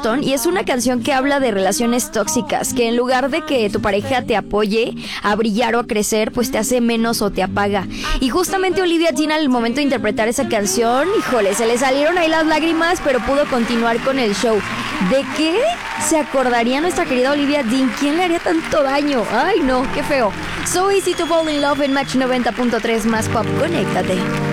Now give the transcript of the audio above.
Houston y es una canción que habla de relaciones tóxicas, que en lugar de que tu pareja te apoye a brillar o a crecer, pues te hace menos o te apaga. Y justamente Olivia Dean al momento de interpretar esa canción, híjole, se le salieron ahí las lágrimas, pero pudo continuar con el show. ¿De qué se acordaría nuestra querida Olivia Dean? ¿Quién le haría tanto daño? Ay no, qué feo. So Easy to Fall in Love en Match 90.3 más pop, conéctate.